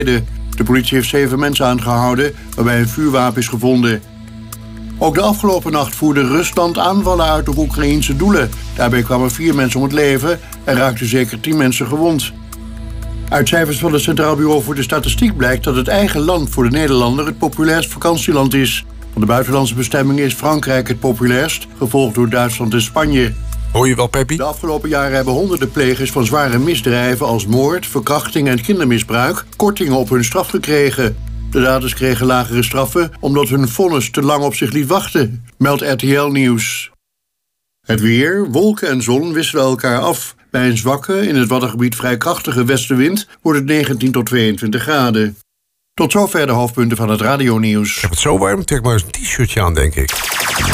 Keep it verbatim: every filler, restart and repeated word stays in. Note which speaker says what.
Speaker 1: De politie heeft zeven mensen aangehouden, waarbij een vuurwapen is gevonden. Ook de afgelopen nacht voerde Rusland aanvallen uit op Oekraïense doelen. Daarbij kwamen vier mensen om het leven en raakten zeker tien mensen gewond. Uit cijfers van het Centraal Bureau voor de Statistiek blijkt dat het eigen land voor de Nederlander het populairst vakantieland is. Van de buitenlandse bestemmingen is Frankrijk het populairst, gevolgd door Duitsland en Spanje.
Speaker 2: Hoor je wel, Peppy?
Speaker 1: De afgelopen jaren hebben honderden plegers van zware misdrijven als moord, verkrachting en kindermisbruik kortingen op hun straf gekregen. De daders kregen lagere straffen omdat hun vonnis te lang op zich liet wachten, meldt R T L Nieuws. Het weer, wolken en zon wisselen elkaar af. Bij een zwakke, in het Waddengebied vrij krachtige westenwind wordt het negentien tot tweeëntwintig graden. Tot zover de hoofdpunten van het radionieuws.
Speaker 2: Ik heb het zo warm, trek maar eens een t-shirtje aan, denk ik.